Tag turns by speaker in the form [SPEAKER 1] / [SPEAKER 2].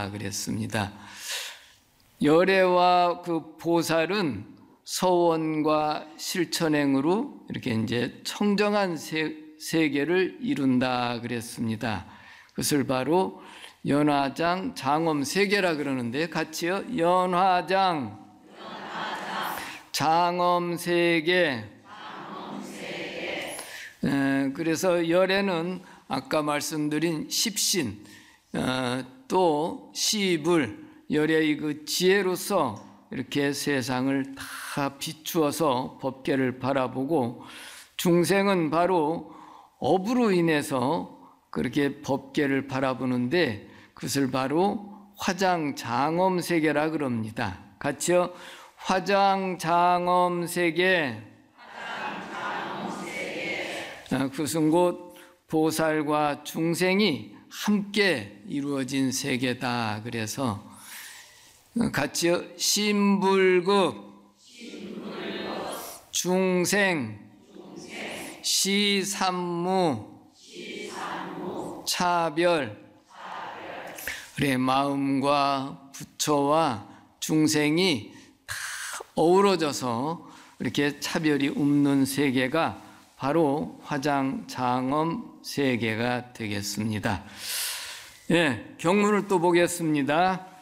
[SPEAKER 1] 이룬다 그랬습니다. 열애와 그 보살은 서원과 실천행으로 이렇게 이제 청정한 세계를 이룬다 그랬습니다. 그것을 바로 연화장 장엄세계라 그러는데 같이요. 연화장 장엄세계. 그래서 열애는 아까 말씀드린 십신, 또 시불, 열애의 그 지혜로서 이렇게 세상을 다 비추어서 법계를 바라보고, 중생은 바로 업으로 인해서 그렇게 법계를 바라보는데 그것을 바로 화장장엄세계라 그럽니다. 같이요. 화장장엄세계. 그것은 곧 보살과 중생이 함께 이루어진 세계다. 그래서 같이요. 심불급, 중생, 시삼무, 차별. 그래, 마음과 부처와 중생이 다 어우러져서 이렇게 차별이 없는 세계가 바로 화장장엄 세계가 되겠습니다. 예, 경문을 또 보겠습니다.